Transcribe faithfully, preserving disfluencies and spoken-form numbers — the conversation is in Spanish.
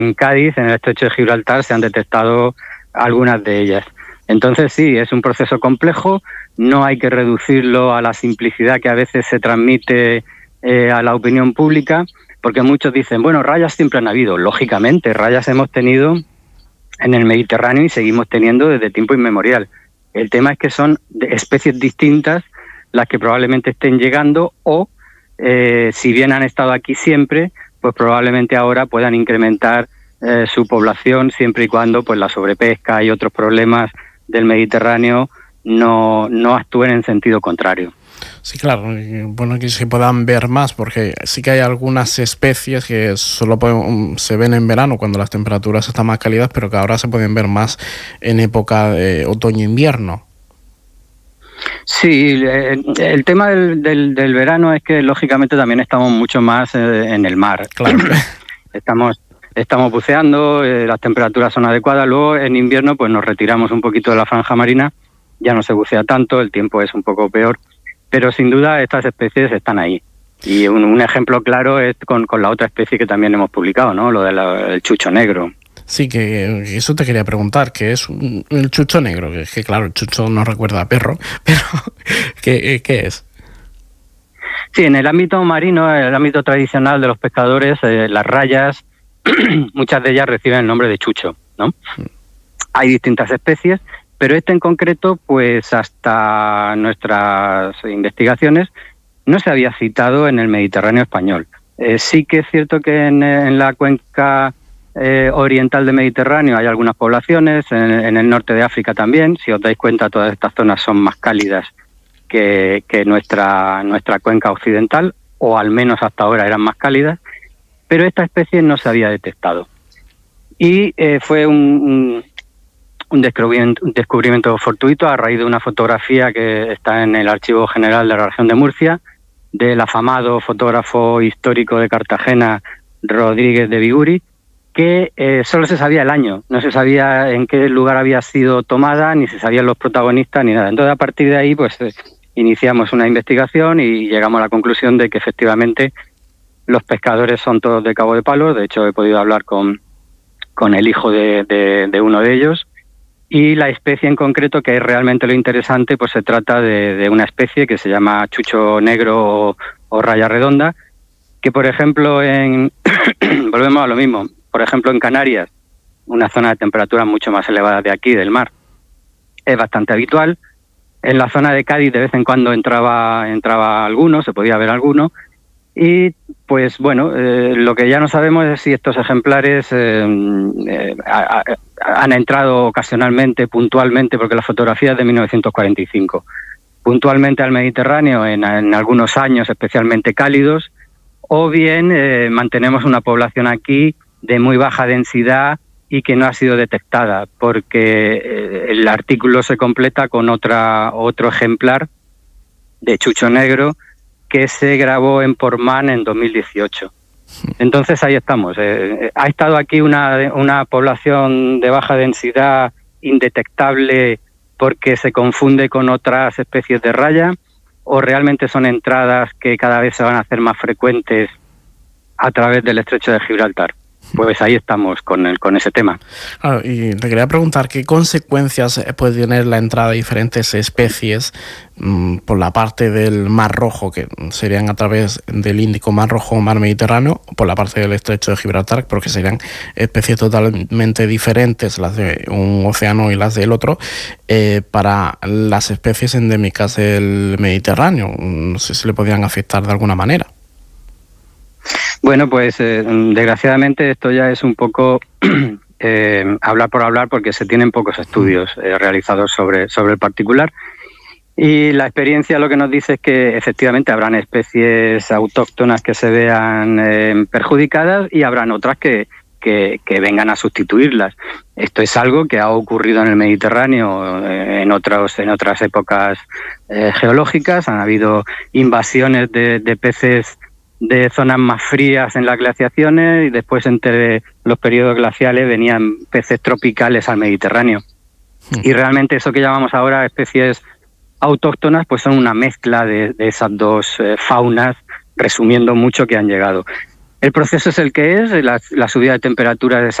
en Cádiz, en el estrecho de Gibraltar, se han detectado algunas de ellas. Entonces sí, es un proceso complejo, no hay que reducirlo a la simplicidad que a veces se transmite eh, a la opinión pública, porque muchos dicen, bueno, rayas siempre han habido. Lógicamente, rayas hemos tenido en el Mediterráneo y seguimos teniendo desde tiempo inmemorial. El tema es que son especies distintas las que probablemente estén llegando o, eh, si bien han estado aquí siempre, pues probablemente ahora puedan incrementar eh, su población siempre y cuando pues la sobrepesca y otros problemas del Mediterráneo no, no actúen en sentido contrario. Sí, claro, bueno que se puedan ver más, porque sí que hay algunas especies que solo pueden, se ven en verano cuando las temperaturas están más cálidas, pero que ahora se pueden ver más en época de otoño-invierno. Sí, el, el tema del, del, del verano es que lógicamente también estamos mucho más eh, en el mar. Claro. Estamos, estamos buceando, eh, las temperaturas son adecuadas. Luego en invierno pues nos retiramos un poquito de la franja marina, ya no se bucea tanto, el tiempo es un poco peor, pero sin duda estas especies están ahí. Y un, un ejemplo claro es con, con la otra especie que también hemos publicado, ¿no? Lo del chucho negro. Sí, que, que eso te quería preguntar, que es un, el chucho negro, que, que claro, el chucho no recuerda a perro, pero ¿qué, qué es? Sí, en el ámbito marino, en el ámbito tradicional de los pescadores, eh, las rayas, muchas de ellas reciben el nombre de chucho, ¿no? Mm. Hay distintas especies, pero este en concreto, pues hasta nuestras investigaciones, no se había citado en el Mediterráneo español. Eh, sí que es cierto que en, en la cuenca eh, oriental del Mediterráneo hay algunas poblaciones, en, en el norte de África también. Si os dais cuenta, todas estas zonas son más cálidas que, que nuestra, nuestra cuenca occidental, o al menos hasta ahora eran más cálidas, pero esta especie no se había detectado. Y eh, fue un, un, un, descubrimiento, un descubrimiento fortuito a raíz de una fotografía que está en el Archivo General de la Región de Murcia, del afamado fotógrafo histórico de Cartagena, Rodríguez de Biguri, que eh, solo se sabía el año, no se sabía en qué lugar había sido tomada, ni se sabían los protagonistas, ni nada. Entonces, a partir de ahí, pues eh, iniciamos una investigación y llegamos a la conclusión de que efectivamente los pescadores son todos de Cabo de Palos. De hecho, he podido hablar con, con el hijo de, de, de uno de ellos. Y la especie en concreto, que es realmente lo interesante, pues se trata de, de una especie que se llama chucho negro o, o raya redonda, que por ejemplo, en volvemos a lo mismo, por ejemplo en Canarias, una zona de temperatura mucho más elevada de aquí, del mar, es bastante habitual. En la zona de Cádiz de vez en cuando entraba, entraba alguno, se podía ver alguno. Y pues bueno, eh, lo que ya no sabemos es si estos ejemplares eh, eh, a, a, han entrado ocasionalmente, puntualmente, porque la fotografía es de mil novecientos cuarenta y cinco, puntualmente al Mediterráneo en, en algunos años especialmente cálidos, o bien eh, mantenemos una población aquí de muy baja densidad y que no ha sido detectada, porque eh, el artículo se completa con otra otro ejemplar de chucho negro que se grabó en Portmán en dos mil dieciocho. Entonces ahí estamos. Eh, ha estado aquí una, una población de baja densidad indetectable porque se confunde con otras especies de raya, o realmente son entradas que cada vez se van a hacer más frecuentes a través del estrecho de Gibraltar. Pues ahí estamos con el, con ese tema. Claro, y te quería preguntar qué consecuencias puede tener la entrada de diferentes especies mmm, por la parte del Mar Rojo, que serían a través del Índico, Mar Rojo o Mar Mediterráneo, o por la parte del estrecho de Gibraltar, porque serían especies totalmente diferentes, las de un océano y las del otro, eh, para las especies endémicas del Mediterráneo. No sé si le podrían afectar de alguna manera. Bueno, pues eh, desgraciadamente esto ya es un poco eh, hablar por hablar, porque se tienen pocos estudios eh, realizados sobre, sobre el particular. Y la experiencia lo que nos dice es que efectivamente habrán especies autóctonas que se vean eh, perjudicadas y habrán otras que, que, que vengan a sustituirlas. Esto es algo que ha ocurrido en el Mediterráneo eh, en, otros, en otras épocas eh, geológicas. Han habido invasiones de, de peces de zonas más frías en las glaciaciones, y después entre los periodos glaciales venían peces tropicales al Mediterráneo. Sí. Y realmente eso que llamamos ahora especies autóctonas pues son una mezcla de, de esas dos eh, faunas, resumiendo mucho, que han llegado. El proceso es el que es, la, la subida de temperatura es